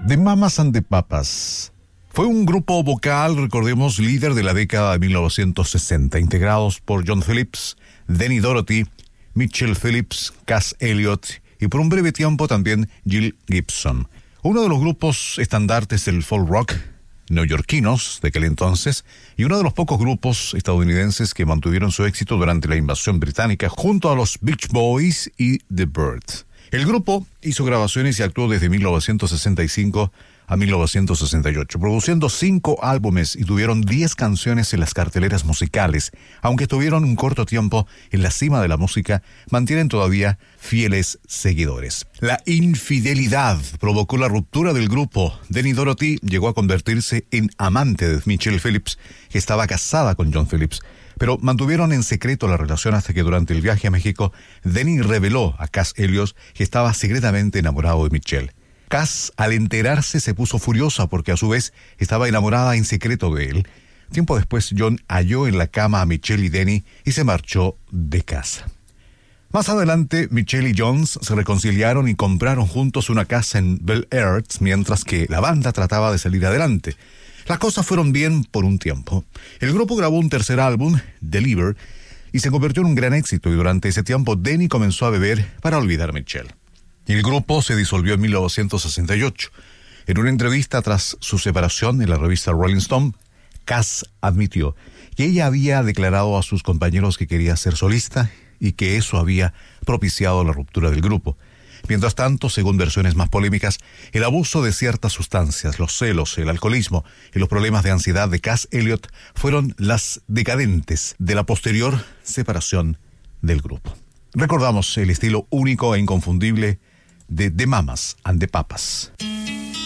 The Mamas and the Papas fue un grupo vocal, recordemos, líder de la década de 1960, integrados por John Phillips, Denny Dorothy, Mitchell Phillips, Cass Elliot y por un breve tiempo también Jill Gibson. Uno de los grupos estandartes del folk rock neoyorquinos de aquel entonces y uno de los pocos grupos estadounidenses que mantuvieron su éxito durante la invasión británica junto a los Beach Boys y The Byrds. El grupo hizo grabaciones y actuó desde 1965 a 1968, produciendo 5 álbumes y tuvieron 10 canciones en las carteleras musicales. Aunque estuvieron un corto tiempo en la cima de la música, mantienen todavía fieles seguidores. La infidelidad provocó la ruptura del grupo. Denny Dorothy llegó a convertirse en amante de Mitchell Phillips, que estaba casada con John Phillips, pero mantuvieron en secreto la relación hasta que durante el viaje a México, Denny reveló a Cass Elliot que estaba secretamente enamorado de Mitchell. Cass, al enterarse, se puso furiosa porque a su vez estaba enamorada en secreto de él. Tiempo después, John halló en la cama a Mitchell y Denny y se marchó de casa. Más adelante, Mitchell y Jones se reconciliaron y compraron juntos una casa en Bel Air, mientras que la banda trataba de salir adelante. Las cosas fueron bien por un tiempo. El grupo grabó un tercer álbum, Deliver, y se convirtió en un gran éxito, y durante ese tiempo Denny comenzó a beber para olvidar a Mitchell. El grupo se disolvió en 1968. En una entrevista tras su separación en la revista Rolling Stone, Cass admitió que ella había declarado a sus compañeros que quería ser solista y que eso había propiciado la ruptura del grupo. Mientras tanto, según versiones más polémicas, el abuso de ciertas sustancias, los celos, el alcoholismo y los problemas de ansiedad de Cass Elliot fueron las decadentes de la posterior separación del grupo. Recordamos el estilo único e inconfundible de The Mamas and the Papas.